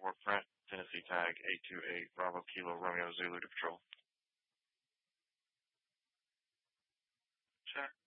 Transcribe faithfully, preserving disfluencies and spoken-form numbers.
Fort Brent, Tennessee tag eight two eight Bravo Kilo Romeo Zulu to patrol. Check.